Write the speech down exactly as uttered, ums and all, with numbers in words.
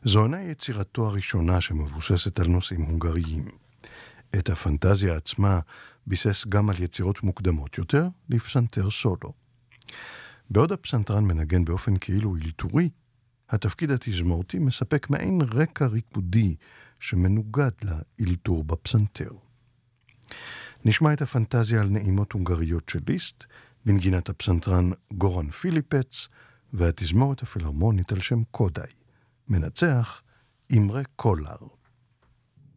זו אינה יצירתו הראשונה שמבוססת על נושאים הונגריים. את הפנטזיה עצמה ביסס גם על יצירות מוקדמות יותר לפסנתר סולו. בעוד הפסנתרן מנגן באופן כאילו אילתורי, התפקיד התזמורתי מספק מעין רקע ריקודי שמנוגד לאילתור בפסנתר. נשמע את הפנטזיה על נעימות הונגריות של ליסט, בנגינת הפסנתרן גורן פיליפץ, והתזמורת הפילהרמונית על שם קודאי. מנצח אמרה קולר.